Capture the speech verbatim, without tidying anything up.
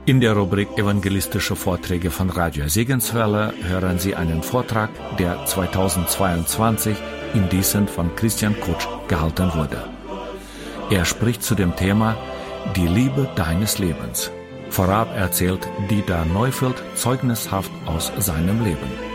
In der Rubrik Evangelistische Vorträge von Radio Segenswelle hören Sie einen Vortrag, der zweitausendzweiundzwanzig in Diesen von Christian Kutsch gehalten wurde. Er spricht zu dem Thema Die Liebe deines Lebens. Vorab erzählt Dieter Neufeld zeugnishaft aus seinem Leben.